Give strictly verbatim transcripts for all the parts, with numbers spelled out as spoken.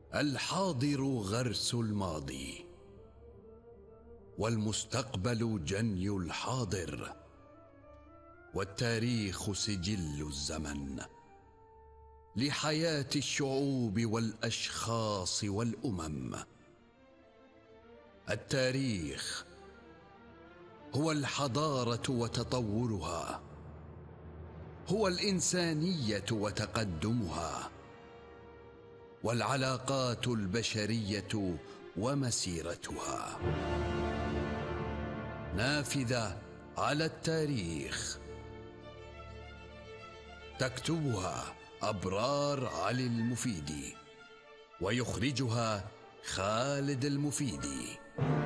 الحاضر غرس الماضي، والمستقبل جني الحاضر، والتاريخ سجل الزمن لحياة الشعوب والأشخاص والأمم. التاريخ هو الحضارة وتطورها، هو الإنسانية وتقدمها، والعلاقات البشرية ومسيرتها. نافذة على التاريخ، تكتبها أبرار علي المفيدي، ويخرجها خالد المفيدي.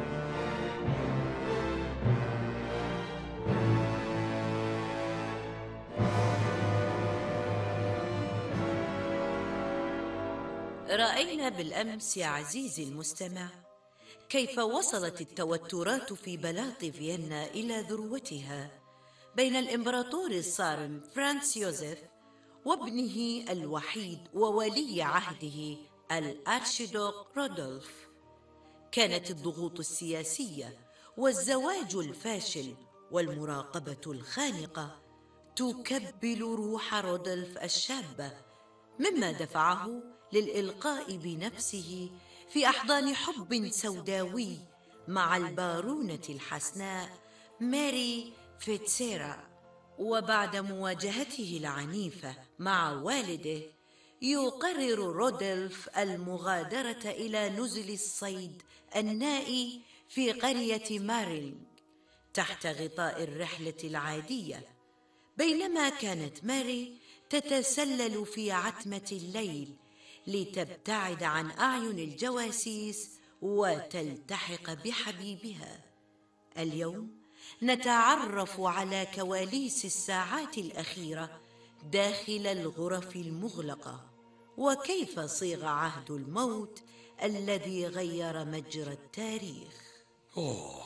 رأينا بالأمس يا عزيزي المستمع كيف وصلت التوترات في بلاط فيينا إلى ذروتها بين الإمبراطور الصارم فرانتس يوزيف وابنه الوحيد وولي عهده الأرشيدوق رودولف. كانت الضغوط السياسية والزواج الفاشل والمراقبة الخانقة تكبل روح رودولف الشابة، مما دفعه للإلقاء بنفسه في أحضان حب سوداوي مع البارونة الحسناء ماري فيتسيرا. وبعد مواجهته العنيفة مع والده، يقرر رودولف المغادرة إلى نزل الصيد النائي في قرية مارينغ تحت غطاء الرحلة العادية، بينما كانت ماري تتسلل في عتمة الليل لتبتعد عن أعين الجواسيس وتلتحق بحبيبها. اليوم نتعرف على كواليس الساعات الأخيرة داخل الغرف المغلقة، وكيف صيغ عهد الموت الذي غير مجرى التاريخ. أوه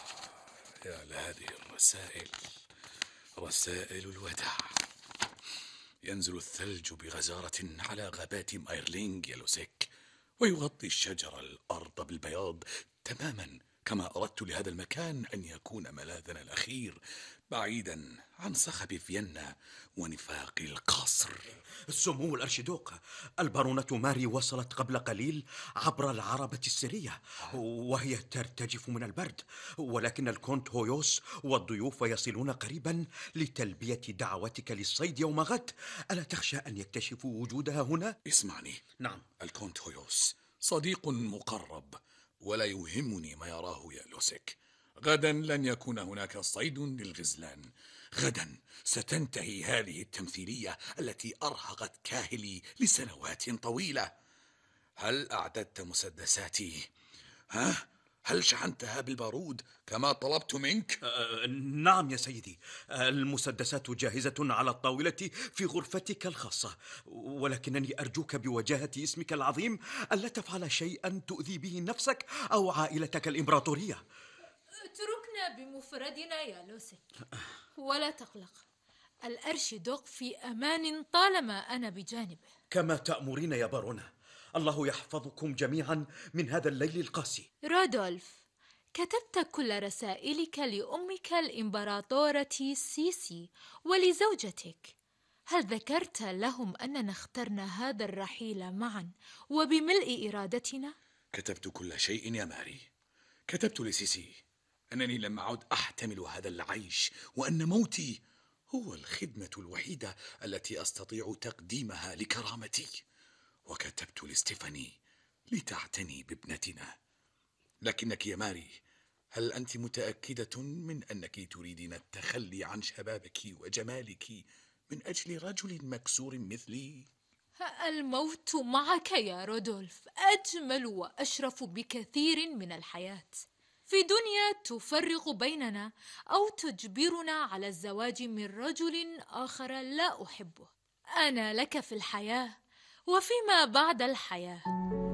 يا لهذه الرسائل، رسائل الوداع. ينزل الثلج بغزارة على غابات مايرلينغ يا لوسيك، ويغطي الشجر الأرض بالبياض تماما كما أردت لهذا المكان أن يكون ملاذنا الأخير، بعيدا عن صخب فيينا ونفاق القصر. سمو الأرشيدوق، البارونة ماري وصلت قبل قليل عبر العربة السرية وهي ترتجف من البرد، ولكن الكونت هويوس والضيوف يصلون قريبا لتلبية دعوتك للصيد يوم غد. ألا تخشى أن يكتشفوا وجودها هنا؟ اسمعني. نعم. الكونت هويوس صديق مقرب، ولا يهمني ما يراه يا لوسيك. غدا لن يكون هناك صيد للغزلان. غدا ستنتهي هذه التمثيلية التي أرهقت كاهلي لسنوات طويلة. هل أعددت مسدساتي؟ ها؟ هل شحنتها بالبارود كما طلبت منك؟ أه نعم يا سيدي، المسدسات جاهزة على الطاولة في غرفتك الخاصة، ولكنني أرجوك بوجاهة اسمك العظيم ألا تفعل شيئا تؤذي به نفسك أو عائلتك الإمبراطورية. اتركنا بمفردنا يا لوسيك، ولا تقلق، الأرشيدوق في أمان طالما أنا بجانبه. كما تأمرين يا بارونة، الله يحفظكم جميعا من هذا الليل القاسي. رودولف، كتبت كل رسائلك لأمك الإمبراطورة سيسي ولزوجتك. هل ذكرت لهم أننا اخترنا هذا الرحيل معا وبملء إرادتنا؟ كتبت كل شيء يا ماري. كتبت لسيسي أنني لم أعد أحتمل هذا العيش، وأن موتي هو الخدمة الوحيدة التي أستطيع تقديمها لكرامتي. وكتبت لستيفاني لتعتني بابنتنا. لكنك يا ماري، هل أنت متأكدة من أنك تريدين التخلي عن شبابك وجمالك من أجل رجل مكسور مثلي؟ الموت معك يا رودولف أجمل وأشرف بكثير من الحياة. في دنيا تفرق بيننا أو تجبرنا على الزواج من رجل آخر لا أحبه. أنا لك في الحياة وفيما بعد الحياة.